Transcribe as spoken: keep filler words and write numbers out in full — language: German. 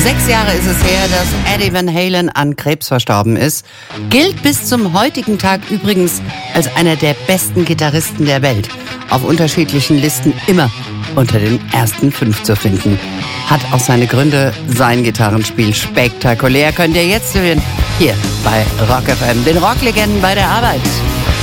Sechs Jahre ist es her, dass Eddie Van Halen an Krebs verstorben ist. Gilt bis zum heutigen Tag übrigens als einer der besten Gitarristen der Welt. Auf unterschiedlichen Listen immer unter den ersten fünf zu finden. Hat auch seine Gründe, sein Gitarrenspiel spektakulär. Könnt ihr jetzt hören, hier bei Rock F M, den Rocklegenden bei der Arbeit.